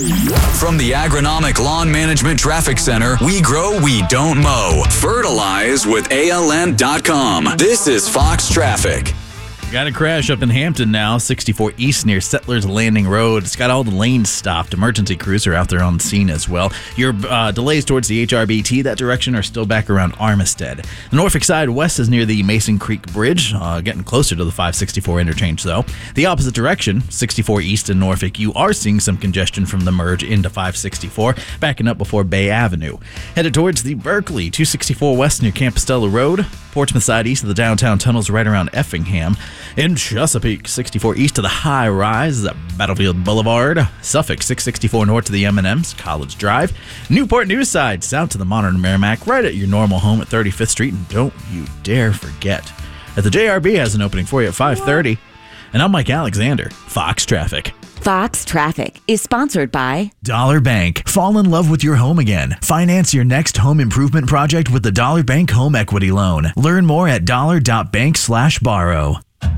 From the Agronomic Lawn Management Traffic Center, we grow, we don't mow. Fertilize with ALN.com. This is Fox Traffic. Got a crash up in Hampton now, 64 East near Settlers Landing Road. It's got all the lanes stopped. Emergency crews are out there on the scene as well. Your delays towards the HRBT, that direction, are still back around Armistead. The Norfolk side west is near the Mason Creek Bridge, getting closer to the 564 interchange, though. The opposite direction, 64 East in Norfolk, you are seeing some congestion from the merge into 564, backing up before Bay Avenue. Headed towards the Berkeley, 264 West near Campostella Road. Portsmouth side east of the downtown tunnels right around Effingham. In Chesapeake, 64 east to the high rise at Battlefield Boulevard. Suffolk, 664 north to the M&M's, College Drive. Newport News side, south to the modern Merrimack, right at your normal home at 35th Street. And don't you dare forget that the JRB has an opening for you at 5:30. And I'm Mike Alexander, Fox Traffic. Fox Traffic is sponsored by Dollar Bank. Fall in love with your home again. Finance your next home improvement project with the Dollar Bank Home Equity Loan. Learn more at dollar.bank/borrow.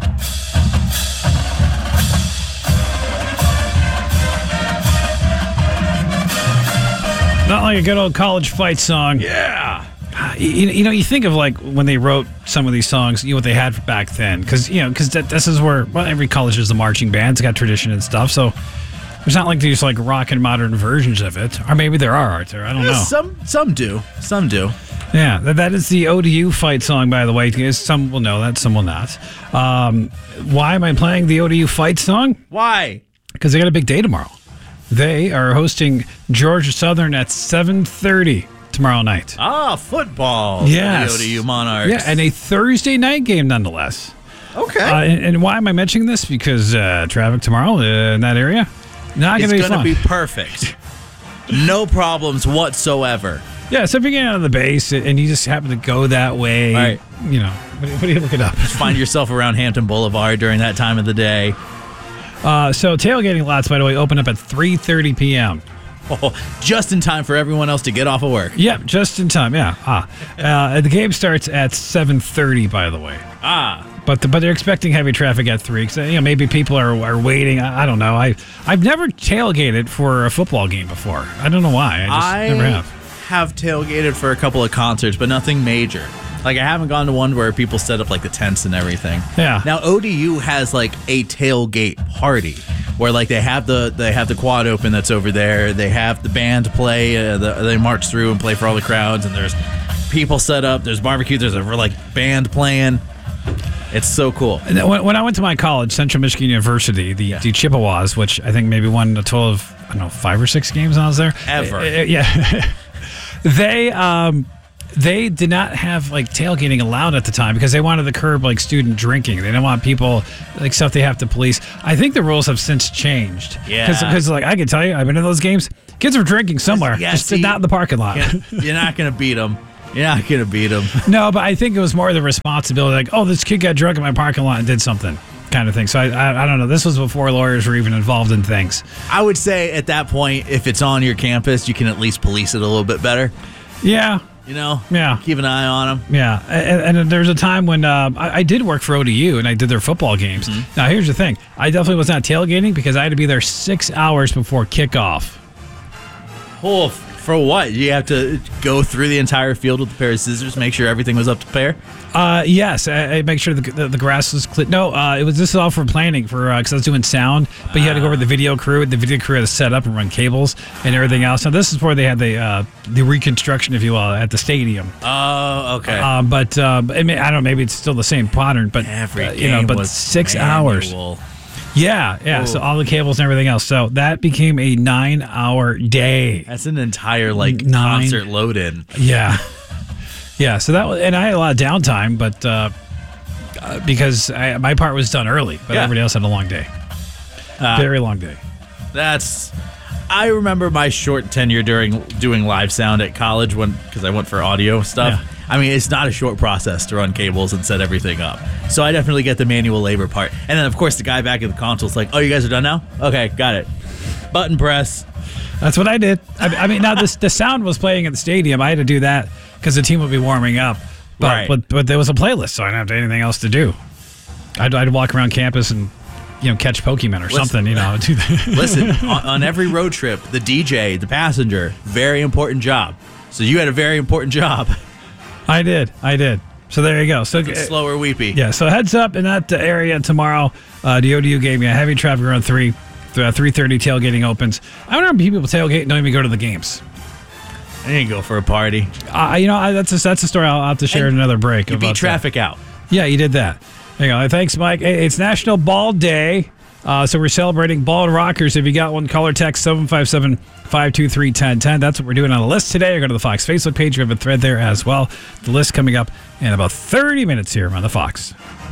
Not like a good old college fight song. Yeah. You think of like when they wrote some of these songs, what they had back then, because this is where every college is a marching band. It's got tradition and stuff, so there's not like these like rock and modern versions of it, or maybe there are, Arthur. I don't know. Some do. Yeah, that is the ODU fight song, by the way. Some will know that, some will not. Why am I playing the ODU fight song? Why? Because they got a big day tomorrow. They are hosting Georgia Southern at 7:30 tomorrow night. Football. Yes. The ODU Monarchs. Yeah, and a Thursday night game nonetheless. Okay. And why am I mentioning this? Because traffic tomorrow in that area, not going to be fun. It's going to be perfect. No problems whatsoever. Yeah, so if you're getting out of the base and you just happen to go that way, right. What do you look it up? Just find yourself around Hampton Boulevard during that time of the day. So tailgating lots, by the way, open up at 3:30 p.m. Oh, just in time for everyone else to get off of work. Yep, just in time, yeah. The game starts at 7:30, by the way. But they're expecting heavy traffic at 3. Because, maybe people are waiting. I don't know. I've never tailgated for a football game before. I don't know why. I just never have tailgated for a couple of concerts, but nothing major. Like, I haven't gone to one where people set up, like, the tents and everything. Yeah. Now, ODU has, like, a tailgate party where, like, they have the quad open that's over there. They have the band play. They march through and play for all the crowds. And there's people set up. There's barbecue. There's a, like, band playing. It's so cool. And when I went to my college, Central Michigan University, the Chippewas, which I think maybe won a total of, 5 or 6 games when I was there. Ever. Yeah. They did not have like tailgating allowed at the time because they wanted to curb like student drinking. They didn't want people like stuff they have to police. I think the rules have since changed. Yeah. Because like I can tell you, I've been in those games. Kids were drinking somewhere, just not in the parking lot. You're not gonna beat them. No, but I think it was more the responsibility. Like, oh, this kid got drunk in my parking lot and did something, kind of thing. So I don't know. This was before lawyers were even involved in things. I would say at that point, if it's on your campus, you can at least police it a little bit better. Yeah. Yeah. Keep an eye on them. Yeah. And there's a time when I did work for ODU and I did their football games. Mm-hmm. Now, here's the thing. I definitely was not tailgating because I had to be there 6 hours before kickoff. Oh, for what? You have to go through the entire field with a pair of scissors, make sure everything was up to par? Yes. I make sure the grass was clear. No, this is all for planning because I was doing sound, but you had to go over the video crew. The video crew had to set up and run cables and everything else. Now, this is where they had the reconstruction, if you will, at the stadium. Oh, okay. But I don't know, maybe it's still the same pattern, but every game but was 6 manual. hours. Yeah. Ooh. So all the cables and everything else. So that became a 9-hour day. That's an entire concert load in. Yeah. Yeah. So that was, and I had a lot of downtime, but because my part was done early, but everybody else had a long day. Very long day. I remember my short tenure during doing live sound at college because I went for audio stuff. Yeah. I mean, it's not a short process to run cables and set everything up. So I definitely get the manual labor part. And then, of course, the guy back at the console's like, oh, you guys are done now? Okay, got it. Button press. That's what I did. I mean, now the sound was playing at the stadium. I had to do that because the team would be warming up. But there was a playlist, so I didn't have anything else to do. I'd walk around campus and catch Pokemon or something. Listen, on every road trip, the DJ, the passenger, very important job. So you had a very important job. I did. So there you go. So slower weepy. Yeah. So heads up in that area tomorrow. The ODU gave me a heavy traffic around 3:30 tailgating opens. I wonder how people tailgate and don't even go to the games. I didn't go for a party. That's a story I'll have to share in another break. You beat traffic out. Yeah, you did that. There you go. Thanks, Mike. Hey, it's National Ball Day, so we're celebrating ball and rockers. If you got one, call or text 757-523-1010. That's what we're doing on the list today. Or go to the Fox Facebook page. We have a thread there as well. The list coming up in about 30 minutes here on the Fox.